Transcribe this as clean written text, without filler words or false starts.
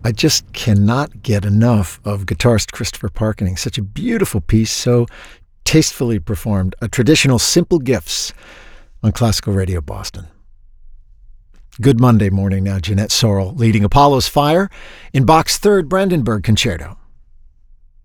I just cannot get enough of guitarist Christopher Parkening. Such a beautiful piece, so tastefully performed. A traditional Simple Gifts on Classical Radio Boston. Good Monday morning now. Jeanette Sorrell leading Apollo's Fire in Bach's Third Brandenburg Concerto.